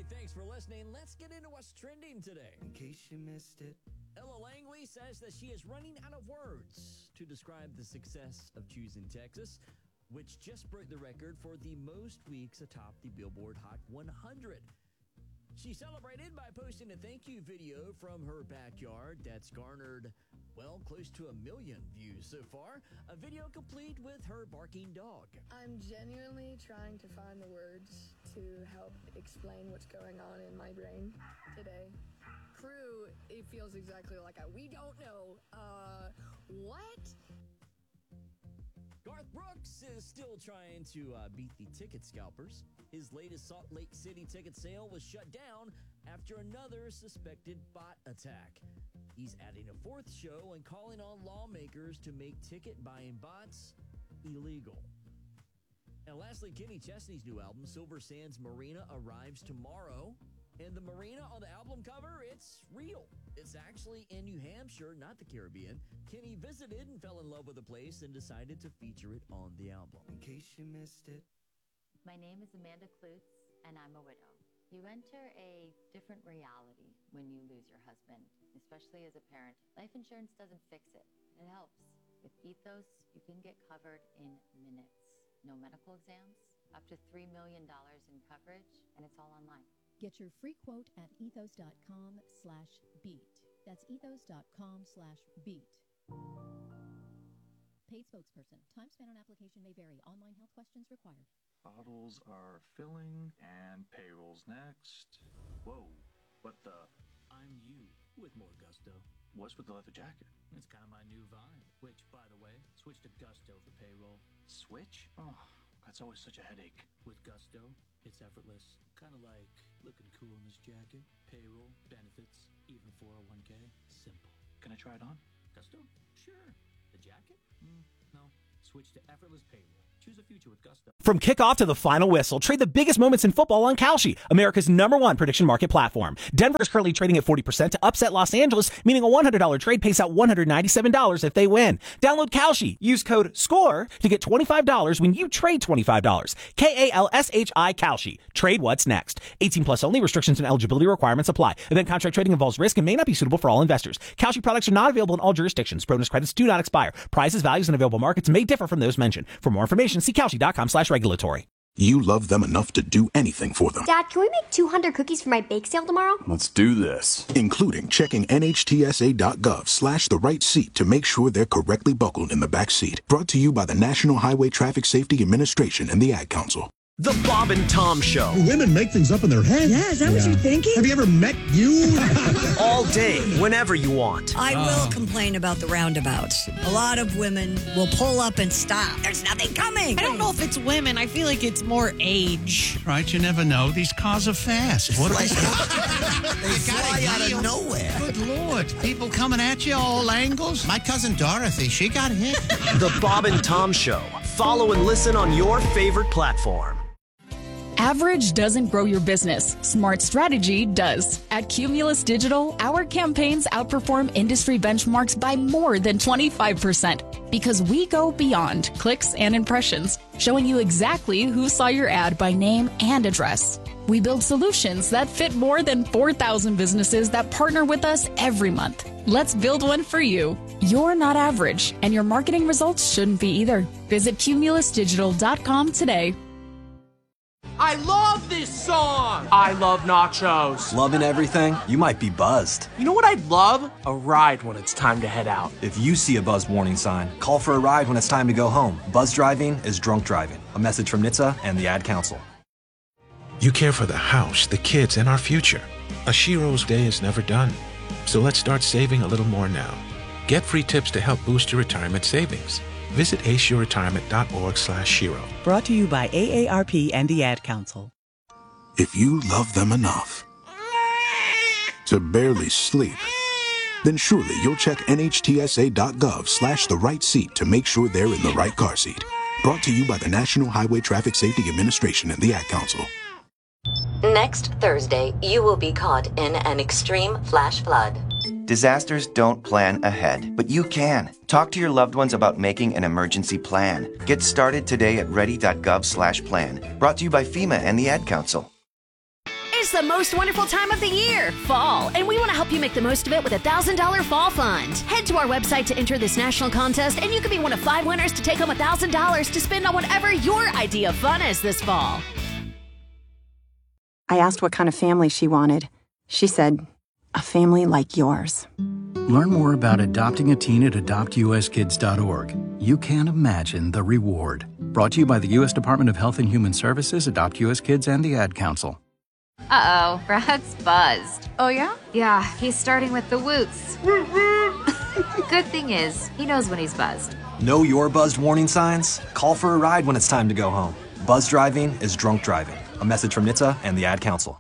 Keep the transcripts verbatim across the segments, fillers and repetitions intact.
Hey, thanks for listening. Let's get into what's trending today. In case you missed it. Ella Langley says that she is running out of words to describe the success of Choosing Texas, which just broke the record for the most weeks atop the Billboard Hot one hundred. She celebrated by posting a thank you video from her backyard that's garnered, well, close to a million views so far. A video complete with her barking dog. I'm genuinely trying to find the words to help explain what's going on in my brain today. Crew, it feels exactly like a we don't know. Uh, what? Garth Brooks is still trying to uh, beat the ticket scalpers. His latest Salt Lake City ticket sale was shut down after another suspected bot attack. He's adding a fourth show and calling on lawmakers to make ticket buying bots illegal. And lastly, Kenny Chesney's new album, Silver Sands Marina, arrives tomorrow. And the marina on the album cover, it's real. It's actually in New Hampshire, not the Caribbean. Kenny visited and fell in love with the place and decided to feature it on the album. In case you missed it. My name is Amanda Klutz, and I'm a widow. You enter a different reality when you lose your husband, especially as a parent. Life insurance doesn't fix it. It helps. With Ethos, you can get covered in minutes. No medical exams, up to three million dollars in coverage, and it's all online. Get your free quote at ethos.com slash beat. That's ethos.com slash beat. Paid spokesperson. Time spent on application may vary. Online health questions required. Bottles are filling and payroll's next. Whoa, what the? I'm you with more gusto. What's with the leather jacket? It's kind of my new vibe. Which, by the way, switch to Gusto for payroll. Switch? Oh, that's always such a headache. With Gusto, it's effortless. Kind of like looking cool in this jacket. Payroll, benefits, even four oh one k. Simple. Can I try it on? Gusto? Sure. The jacket? Mm, no. Switch to effortless payroll. Choose a future with Gusto. From kickoff to the final whistle, trade the biggest moments in football on Kalshi, America's number one prediction market platform. Denver is currently trading at forty percent to upset Los Angeles, meaning a one hundred dollars trade pays out one hundred ninety-seven dollars if they win. Download Kalshi. Use code SCORE to get twenty-five dollars when you trade twenty-five dollars. K A L S H I Kalshi. Trade what's next. eighteen plus only. Restrictions and eligibility requirements apply. Event contract trading involves risk and may not be suitable for all investors. Kalshi products are not available in all jurisdictions. Bonus credits do not expire. Prices, values, and available markets may differ from those mentioned. For more information, see Kalshi.com slash regulatory. You love them enough to do anything for them. Dad, can we make two hundred cookies for my bake sale tomorrow? Let's do this. Including checking nhtsa.gov slash the right seat to make sure they're correctly buckled in the back seat. Brought to you by the National Highway Traffic Safety Administration and the Ad Council. The Bob and Tom Show. Women make things up in their head. Yeah, is that yeah. what you're thinking? Have you ever met you? All day, whenever you want. I oh. will complain about the roundabouts. A lot of women will pull up and stop. There's nothing coming. I don't know if it's women. I feel like it's more age. Right, you never know. These cars are fast. What like, they fly out of nowhere. Good Lord. People coming at you all angles. My cousin Dorothy, she got hit. The Bob and Tom Show. Follow and listen on your favorite platform. Average doesn't grow your business. Smart strategy does. At Cumulus Digital, our campaigns outperform industry benchmarks by more than twenty-five percent because we go beyond clicks and impressions, showing you exactly who saw your ad by name and address. We build solutions that fit more than four thousand businesses that partner with us every month. Let's build one for you. You're not average, and your marketing results shouldn't be either. Visit cumulus digital dot com today. I love this song! I love nachos. Loving everything? You might be buzzed. You know what I'd love? A ride when it's time to head out. If you see a buzz warning sign, call for a ride when it's time to go home. Buzz driving is drunk driving. A message from N H T S A and the Ad Council. You care for the house, the kids, and our future. A Shiro's day is never done. So let's start saving a little more now. Get free tips to help boost your retirement savings. Visit ace your retirement dot org slash Shiro. Brought to you by A A R P and the Ad Council. If you love them enough to barely sleep, then surely you'll check N H T S A dot gov slash the right seat to make sure they're in the right car seat. Brought to you by the National Highway Traffic Safety Administration and the Ad Council. Next Thursday, you will be caught in an extreme flash flood. Disasters don't plan ahead, but you can. Talk to your loved ones about making an emergency plan. Get started today at ready dot gov slash plan. Brought to you by FEMA and the Ad Council. Is It's the most wonderful time of the year, fall, and we want to help you make the most of it with a one thousand dollars Fall Fund. Head to our website to enter this national contest, and you could be one of five winners to take home one thousand dollars to spend on whatever your idea of fun is this fall. I asked what kind of family she wanted. She said, a family like yours. Learn more about adopting a teen at adopt u s kids dot org. You can't imagine the reward. Brought to you by the U S Department of Health and Human Services, Adopt U S Kids, and the Ad Council. Uh-oh, Brad's buzzed. Oh, yeah? Yeah, he's starting with the woots. Good thing is, he knows when he's buzzed. Know your buzzed warning signs? Call for a ride when it's time to go home. Buzz driving is drunk driving. A message from N H T S A and the Ad Council.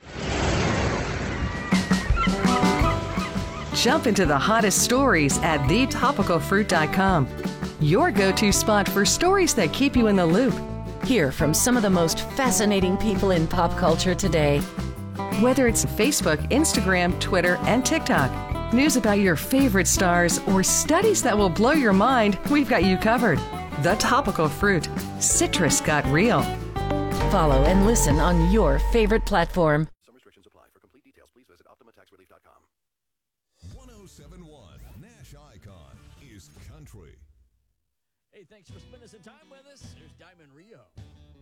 Jump into the hottest stories at the topical fruit dot com. Your go-to spot for stories that keep you in the loop. Hear from some of the most fascinating people in pop culture today. Whether it's Facebook, Instagram, Twitter, and TikTok, news about your favorite stars, or studies that will blow your mind, we've got you covered. The Topical Fruit. Citrus got real. Follow and listen on your favorite platform. Some restrictions apply. For complete details, please visit optima tax relief dot com. one oh seven point one Nash Icon is country. Hey, thanks for spending some time with us. There's Diamond Rio.